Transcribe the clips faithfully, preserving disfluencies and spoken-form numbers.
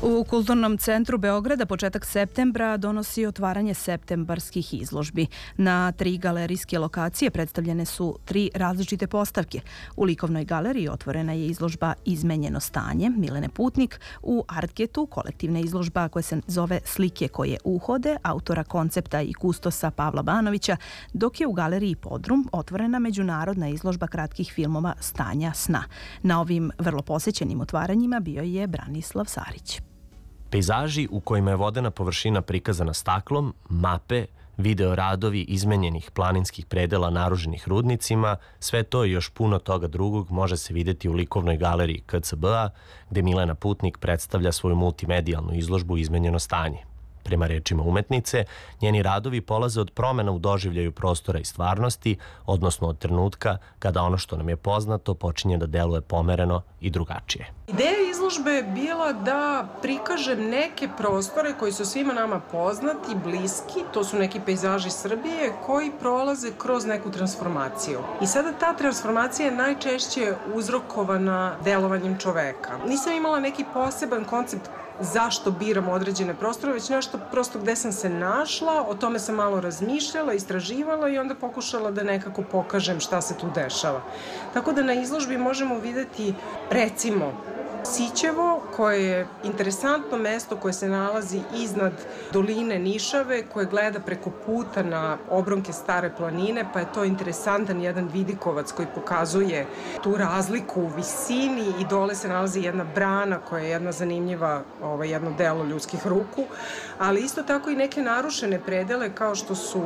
U Kulturnom centru Beograda početak septembra donosi otvaranje septembarskih izložbi. Na tri galerijske lokacije predstavljene su tri različite postavke. U Likovnoj galeriji otvorena je izložba Izmenjeno stanje Milene Putnik, u Artgetu kolektivna izložba koja se zove Slike koje uhode, autora koncepta i kustosa Pavla Banovića, dok je u galeriji Podrum otvorena međunarodna izložba kratkih filmova Stanja sna. Na ovim vrlo posećenim otvaranjima bio je Branislav Sarić. Pejzaži u kojima je vodena površina prikazana staklom, mape, video radovi izmenjenih planinskih predela naruženih rudnicima, sve to i još puno toga drugog može se videti u Likovnoj galeriji K C B-a, gde Milena Putnik predstavlja svoju multimedijalnu izložbu Izmenjeno stanje. Prema rečima umetnice, njeni radovi polaze od promena u doživljaju prostora i stvarnosti, odnosno od trenutka kada ono što nam je poznato počinje da deluje pomereno i drugačije. Ideja izložbe je bila da prikažem neke prostore koji su svima nama poznati, bliski, to su neki pejzaži Srbije koji prolaze kroz neku transformaciju. I sada ta transformacija je najčešće uzrokovana delovanjem čoveka. Nisam imala neki poseban koncept zašto biram određene prostore, već nešto prosto gde sam se našla, o tome sam malo razmišljala, istraživala i onda pokušala da nekako pokažem šta se tu dešava. Tako da na izložbi možemo videti, recimo, Sićevo, koje je interesantno mesto koje se nalazi iznad doline Nišave, koje gleda preko puta na obronke Stare planine, pa je to interesantan jedan vidikovac koji pokazuje tu razliku u visini i dole se nalazi jedna brana koja je jedna zanimljiva, ovaj, jedno delo ljudskih ruku, ali isto tako i neke narušene predele kao što su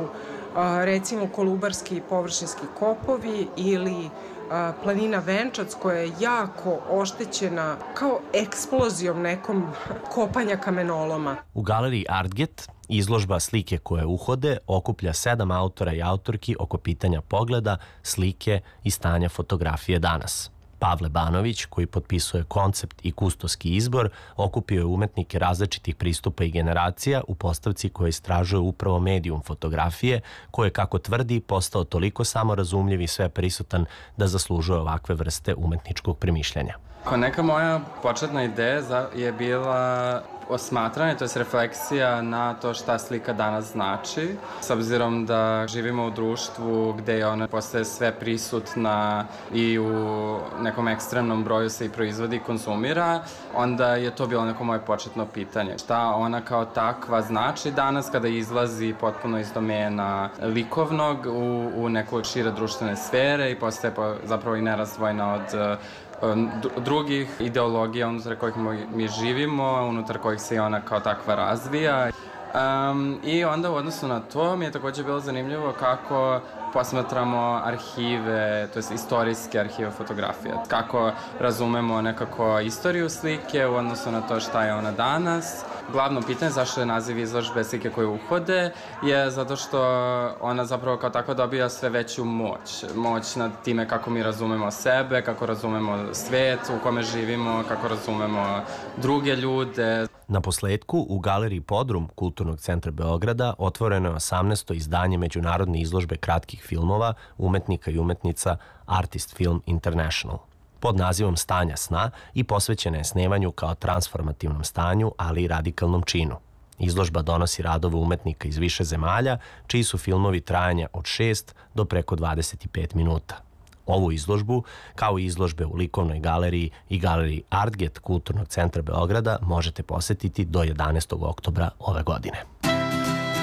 recimo Kolubarski i površinski kopovi ili planina Venčac koja je jako oštećena kao eksplozijom nekom kopanja kamenoloma. U galeriji Artget izložba Slike koje uhode okuplja sedam autora i autorki oko pitanja pogleda, slike i stanja fotografije danas. Pavle Banović, koji potpisuje koncept i kustoski izbor, okupio je umetnike različitih pristupa i generacija u postavci koja istražuje upravo medijum fotografije, koji je, kako tvrdi, postao toliko samorazumljiv i sve prisutan da zaslužuje ovakve vrste umetničkog premišljanja. Neka moja početna ideja je bila osmatranje, to je refleksija na to šta slika danas znači. S obzirom da živimo u društvu gde je ona postaje sve prisutna i u nekom ekstremnom broju se i proizvodi i konzumira, onda je to bilo neko moje početno pitanje. Šta ona kao takva znači danas kada izlazi potpuno iz domena likovnog u, u neko šire društvene sfere i postaje zapravo i nerazdvojna od drugih ideologija unutar kojih mi živimo, unutar kojih se i ona kao takva razvija. Um, I onda u odnosu na to mi je takođe bilo zanimljivo kako posmatramo arhive, to je istorijske arhive fotografije. Kako razumemo nekako istoriju slike u odnosu na to šta je ona danas. Glavno pitanje zašto je naziv izložbe Slike koje uhode je zato što ona zapravo kao tako dobija sve veću moć. Moć nad time kako mi razumemo sebe, kako razumemo svet u kome živimo, kako razumemo druge ljude. Na posledku, u galeriji Podrum Kulturnog centra Beograda otvoreno je osamnaesto izdanje međunarodne izložbe kratkih filmova umetnika i umetnica Artist Film International pod nazivom Stanja sna i posvećena je snemanju kao transformativnom stanju, ali i radikalnom činu. Izložba donosi radove umetnika iz više zemalja, čiji su filmovi trajanja od šest do preko dvadeset pet minuta. Ovu izložbu, kao i izložbe u Likovnoj galeriji i galeriji Artget Kulturnog centra Beograda, možete posetiti do jedanaestog oktobra ove godine.